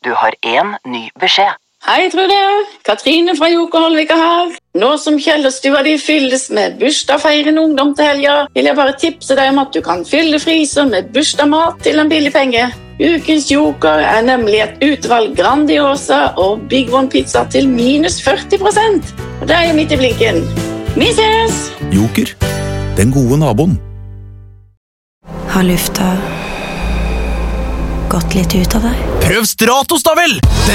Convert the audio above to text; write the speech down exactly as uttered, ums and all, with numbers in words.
Du har en ny beskjed. Hei, Trude. Katrine fra Joker Holvika her. Nå som Kjellerstua di fylles med bursdagsfeirende ungdom til helga, vil jeg bare tipse deg om at du kan fylle fryser med bursdagsmat til en billig penge. Ukens Joker er nemlig et utvalg Grandiosa og Big One pizza til minus førti prosent. Og det er jo midt i blinken. Vi ses! Joker, den gode naboen. Har lufta gått litt ut av deg? Prøv Stratos da vel! Den